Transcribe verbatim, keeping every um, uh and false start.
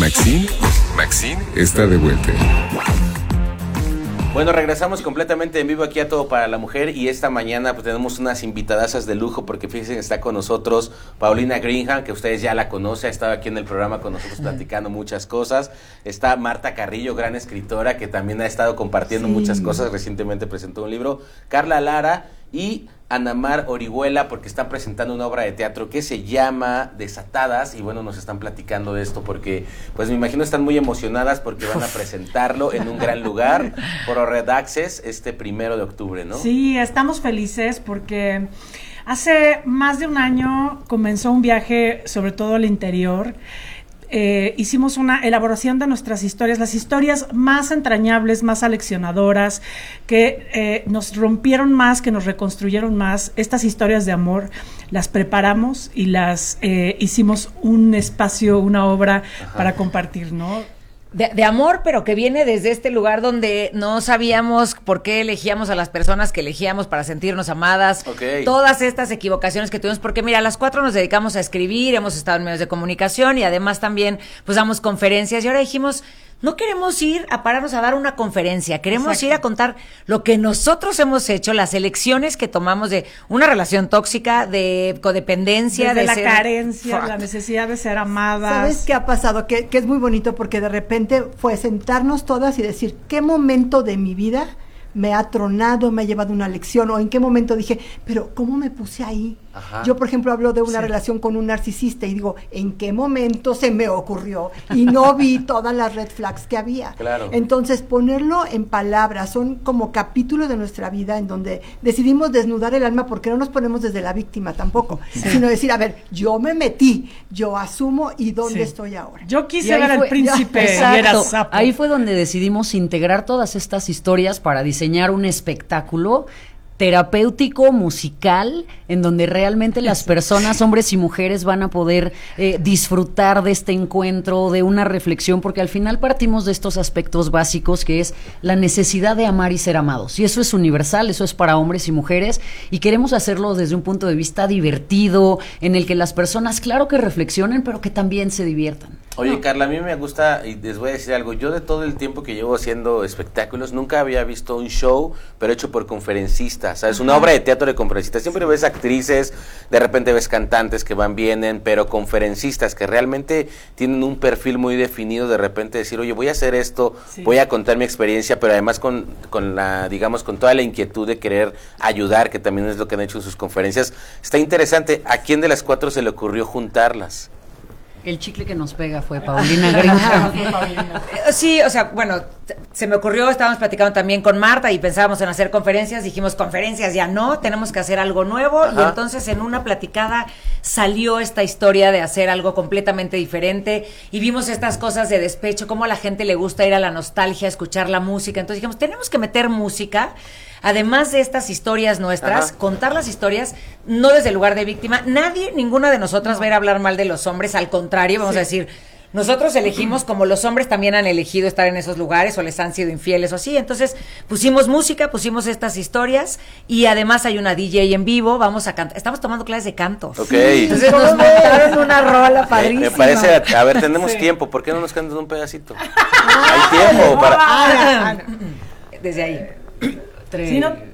Maxine, Maxine está de vuelta. Bueno, regresamos completamente en vivo aquí a Todo para la Mujer y esta mañana pues tenemos unas invitadasas de lujo porque fíjense que está con nosotros Paulina Greenham, que ustedes ya la conocen, ha estado aquí en el programa con nosotros platicando muchas cosas. Está Marta Carrillo, gran escritora, que también ha estado compartiendo sí. muchas cosas, recientemente presentó un libro. Carla Lara y Ana Mar Orihuela, porque están presentando una obra de teatro que se llama Desatadas, y bueno, nos están platicando de esto porque, pues me imagino están muy emocionadas porque van a presentarlo en un gran lugar, por Red Access, este primero de octubre, ¿no? Sí, estamos felices porque hace más de un año comenzó un viaje, sobre todo al interior. Eh, hicimos una elaboración de nuestras historias, las historias más entrañables, más aleccionadoras, que eh, nos rompieron más, que nos reconstruyeron más. Estas historias de amor las preparamos y las eh, hicimos un espacio, una obra Ajá. para compartir, ¿no? De, de amor, pero que viene desde este lugar donde no sabíamos por qué elegíamos a las personas que elegíamos para sentirnos amadas. Okay. Todas estas equivocaciones que tuvimos, porque mira, a las cuatro nos dedicamos a escribir, hemos estado en medios de comunicación y además también pues damos conferencias y ahora dijimos, no queremos ir a pararnos a dar una conferencia, queremos Exacto. ir a contar lo que nosotros hemos hecho, las elecciones que tomamos de una relación tóxica, de codependencia, Desde de la ser... carencia, Fuck. la necesidad de ser amadas. ¿Sabes qué ha pasado? Que, que es muy bonito porque de repente fue sentarnos todas y decir, ¿qué momento de mi vida me ha tronado, me ha llevado una lección? O en qué momento dije, pero ¿cómo me puse ahí? Ajá. Yo, por ejemplo, hablo de una sí. relación con un narcisista y digo, ¿en qué momento se me ocurrió? Y no vi todas las red flags que había. Claro. Entonces, ponerlo en palabras, son como capítulos de nuestra vida en donde decidimos desnudar el alma porque no nos ponemos desde la víctima tampoco, sí. sino decir, a ver, yo me metí, yo asumo y ¿dónde sí. estoy ahora? Yo quise ver al príncipe ya, y era exacto. sapo. Ahí fue donde decidimos integrar todas estas historias para diseñar un espectáculo terapéutico, musical, en donde realmente las personas, hombres y mujeres, van a poder eh, disfrutar de este encuentro, de una reflexión, porque al final partimos de estos aspectos básicos, que es la necesidad de amar y ser amados, y eso es universal, eso es para hombres y mujeres, y queremos hacerlo desde un punto de vista divertido, en el que las personas, claro que reflexionen, pero que también se diviertan. Oye, Carla, a mí me gusta, y les voy a decir algo, yo de todo el tiempo que llevo haciendo espectáculos, nunca había visto un show, pero hecho por conferencistas, ¿sabes? Una obra de teatro de conferencistas. Siempre ves actrices, de repente ves cantantes que van, vienen, pero conferencistas que realmente tienen un perfil muy definido, de repente decir, oye, voy a hacer esto, sí. voy a contar mi experiencia, pero además con, con la, digamos, con toda la inquietud de querer ayudar, que también es lo que han hecho en sus conferencias. Está interesante, ¿a quién de las cuatro se le ocurrió juntarlas? El chicle que nos pega fue Paulina Greenham. Sí, o sea, bueno, se me ocurrió, estábamos platicando también con Marta y pensábamos en hacer conferencias, dijimos conferencias ya no, tenemos que hacer algo nuevo. Ajá. Y entonces en una platicada salió esta historia de hacer algo completamente diferente y vimos estas cosas de despecho, cómo a la gente le gusta ir a la nostalgia, escuchar la música, entonces dijimos, tenemos que meter música. Además de estas historias nuestras, Ajá. contar las historias, no desde el lugar de víctima. Nadie, ninguna de nosotras no. va a ir a hablar mal de los hombres, al contrario, vamos sí. a decir, nosotros elegimos como los hombres también han elegido estar en esos lugares o les han sido infieles o así. Entonces pusimos música, pusimos estas historias y además hay una D J en vivo, vamos a cantar, estamos tomando clases de canto. Ok. Sí, entonces nos mandaron una rola padrísima. Me, me parece, a ver, tenemos sí. tiempo, ¿por qué no nos cantan un pedacito? Hay tiempo para... Desde ahí. Tres. Sí, no,